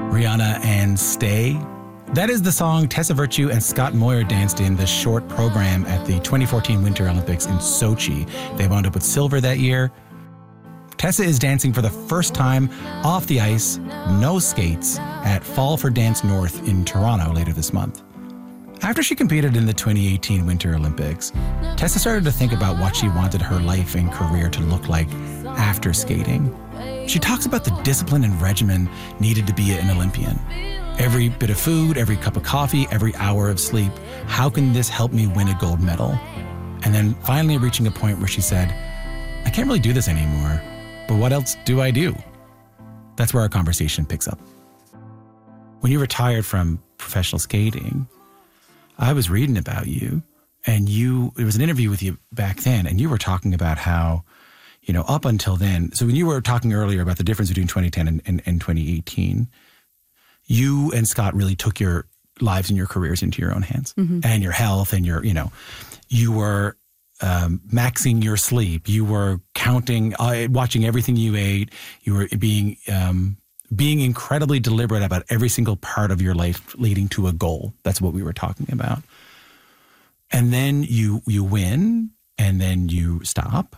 Rihanna and Stay. That is the song Tessa Virtue and Scott Moir danced in the short program at the 2014 Winter Olympics in Sochi. They wound up with silver that year. Tessa is dancing for the first time off the ice, no skates, at Fall for Dance North in Toronto later this month. After she competed in the 2018 Winter Olympics, Tessa started to think about what she wanted her life and career to look like after skating. She talks about the discipline and regimen needed to be an Olympian. Every bit of food, every cup of coffee, every hour of sleep. How can this help me win a gold medal? And then finally reaching a point where she said, I can't really do this anymore, but what else do I do? That's where our conversation picks up. When you retired from professional skating, I was reading about you, and there was an interview with you back then, and you were talking about how, up until then, so when you were talking earlier about the difference between 2010 and 2018, you and Scott really took your lives and your careers into your own hands, and your health and you were maxing your sleep. You were counting, watching everything you ate. You were being incredibly deliberate about every single part of your life leading to a goal. That's what we were talking about. And then you win, and then you stop.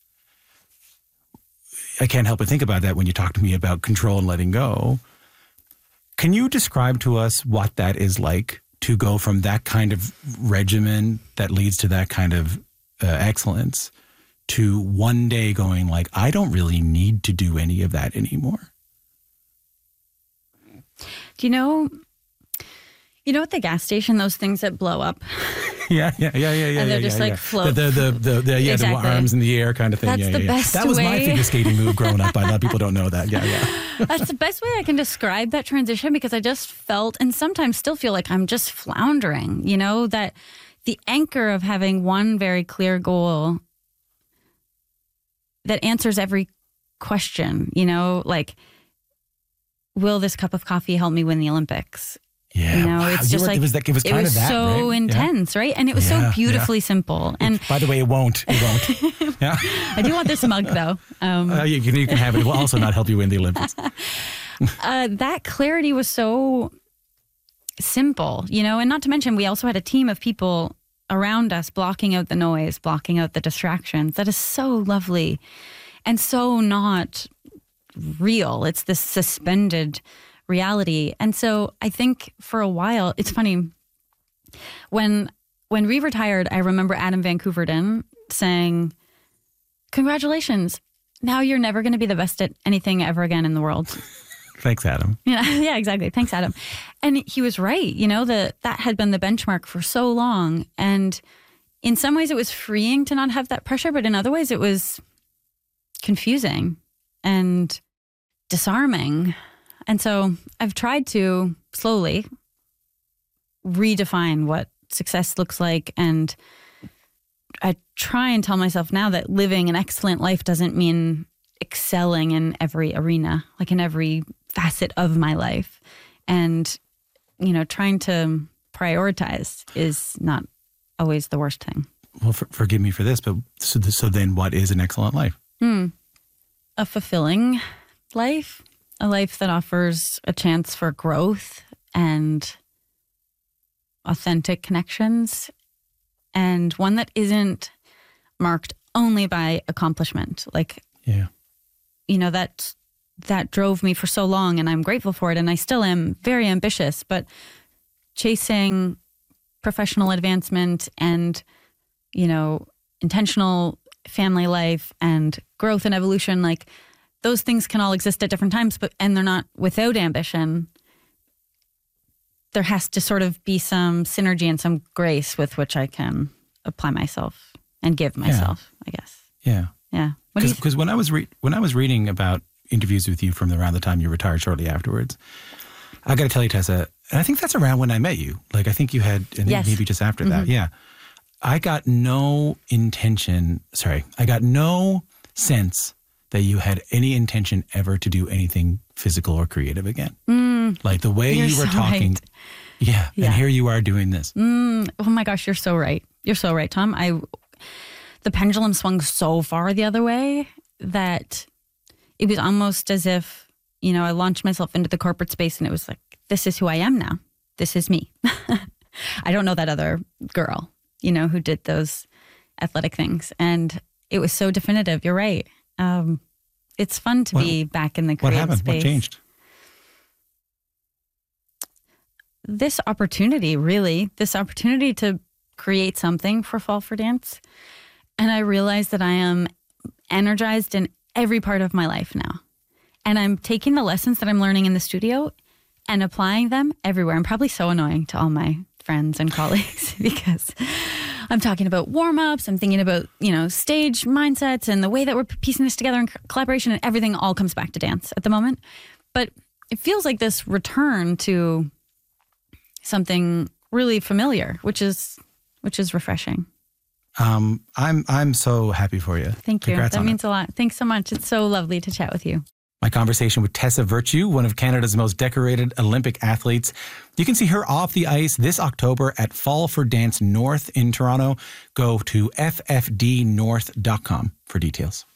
I can't help but think about that when you talk to me about control and letting go. Can you describe to us what that is like to go from that kind of regimen that leads to that kind of excellence to one day going like, I don't really need to do any of that anymore? Do you know at the gas station, those things that blow up? Yeah. And they're just float. The Exactly. arms in the air kind of thing. That's the best That was my way. figure skating move growing up. A lot of people don't know that. Yeah. That's the best way I can describe that transition, because I just felt, and sometimes still feel like I'm just floundering, that the anchor of having one very clear goal that answers every question, like, will this cup of coffee help me win the Olympics? Yeah, it's just it was kind of that, so right? intense, right? And it was so beautifully simple. And by the way, it won't. Yeah, I do want this mug though. You can have it. It will also not help you win the Olympics. That clarity was so simple, and not to mention we also had a team of people around us blocking out the noise, blocking out the distractions. That is so lovely and so not real. It's this suspended reality. And so I think for a while, it's funny, when we retired, I remember Adam Van Koeverden saying, congratulations, now you're never going to be the best at anything ever again in the world. Thanks, Adam. Yeah, exactly. Thanks, Adam. And he was right. That had been the benchmark for so long. And in some ways it was freeing to not have that pressure, but in other ways it was confusing and disarming. And so I've tried to slowly redefine what success looks like. And I try and tell myself now that living an excellent life doesn't mean excelling in every arena, like in every facet of my life. And, trying to prioritize is not always the worst thing. Well, forgive me for this, but so then what is an excellent life? A fulfilling life. A life that offers a chance for growth and authentic connections, and one that isn't marked only by accomplishment. That drove me for so long, and I'm grateful for it, and I still am very ambitious, but chasing professional advancement and, intentional family life and growth and evolution, those things can all exist at different times, and they're not without ambition. There has to sort of be some synergy and some grace with which I can apply myself and give myself, I guess. Yeah. Yeah. Because when I was reading about interviews with you from around the time you retired shortly afterwards, I got to tell you, Tessa, and I think that's around when I met you. I think you had, maybe just after that. Yeah. I got no sense that you had any intention ever to do anything physical or creative again. The way you were talking. Right. Yeah. And here you are doing this. Oh my gosh, you're so right. You're so right, Tom. The pendulum swung so far the other way that it was almost as if I launched myself into the corporate space and it was like, this is who I am now. This is me. I don't know that other girl, who did those athletic things. And it was so definitive. You're right. It's fun to be back in the creative What happened? space. What changed? This opportunity to create something for Fall for Dance. And I realized that I am energized in every part of my life now. And I'm taking the lessons that I'm learning in the studio and applying them everywhere. I'm probably so annoying to all my friends and colleagues because I'm talking about warm-ups. I'm thinking about, stage mindsets and the way that we're piecing this together in collaboration, and everything all comes back to dance at the moment. But it feels like this return to something really familiar, which is refreshing. I'm so happy for you. Thank you. Congrats that on means it. a lot. Thanks so much. It's so lovely to chat with you. My conversation with Tessa Virtue, one of Canada's most decorated Olympic athletes. You can see her off the ice this October at Fall for Dance North in Toronto. Go to ffdnorth.com for details.